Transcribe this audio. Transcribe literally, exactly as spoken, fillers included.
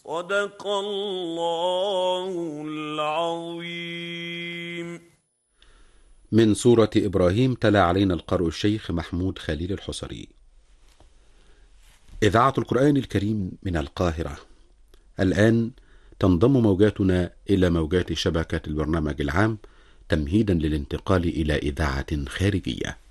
صدق الله العظيم. من سورة إبراهيم تلا علينا القارئ الشيخ محمود خليل الحصري. إذاعة القرآن الكريم من القاهرة. الآن تنضم موجاتنا إلى موجات شبكة البرنامج العام تمهيدا للانتقال إلى إذاعة خارجية.